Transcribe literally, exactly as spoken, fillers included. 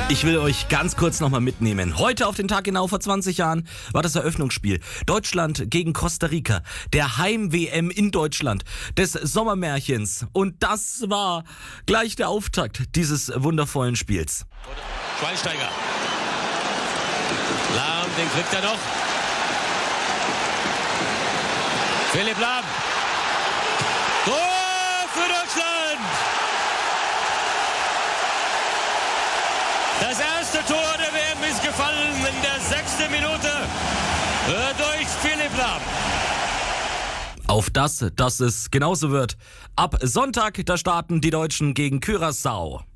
Ich will euch ganz kurz nochmal mitnehmen. Heute auf den Tag genau vor zwanzig Jahren war das Eröffnungsspiel. Deutschland gegen Costa Rica. Der Heim-W M in Deutschland des Sommermärchens. Und das war gleich der Auftakt dieses wundervollen Spiels. Schweinsteiger. Lahm, den kriegt er noch. Philipp Lahm. Tor für Deutschland! Das erste Tor der W M ist gefallen in der sechsten Minute äh, durch Philipp Lahm. Auf das, dass es genauso wird. Ab Sonntag, da starten die Deutschen gegen Curaçao.